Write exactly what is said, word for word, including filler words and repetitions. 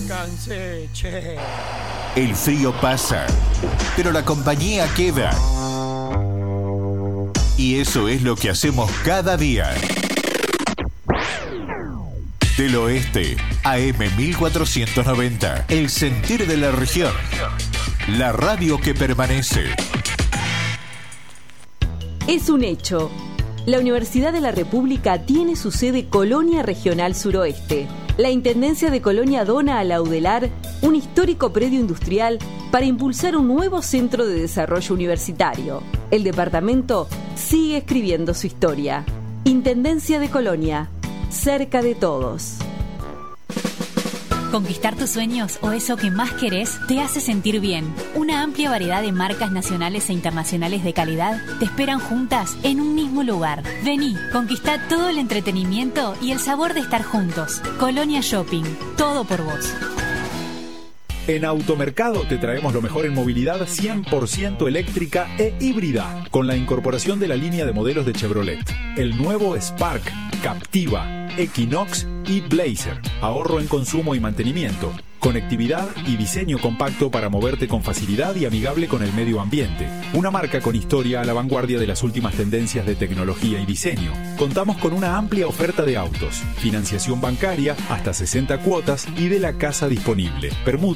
cansé, che. El frío pasa, pero la compañía queda. Y eso es lo que hacemos cada día. Del Oeste, A M mil cuatrocientos noventa, el sentir de la región. La radio que permanece. Es un hecho. La Universidad de la República tiene su sede Colonia Regional Suroeste. La Intendencia de Colonia dona a la UDELAR un histórico predio industrial para impulsar un nuevo centro de desarrollo universitario. El departamento sigue escribiendo su historia. Intendencia de Colonia, cerca de todos. Conquistar tus sueños o eso que más querés te hace sentir bien. Una amplia variedad de marcas nacionales e internacionales de calidad te esperan juntas en un mismo lugar. Vení, conquistá todo el entretenimiento y el sabor de estar juntos. Colonia Shopping, todo por vos. En Automercado te traemos lo mejor en movilidad cien por ciento eléctrica e híbrida, con la incorporación de la línea de modelos de Chevrolet. El nuevo Spark, Captiva, Equinox y Blazer. Ahorro en consumo y mantenimiento. Conectividad y diseño compacto para moverte con facilidad y amigable con el medio ambiente. Una marca con historia a la vanguardia de las últimas tendencias de tecnología y diseño. Contamos con una amplia oferta de autos, financiación bancaria hasta sesenta cuotas y de la casa disponible. Permuta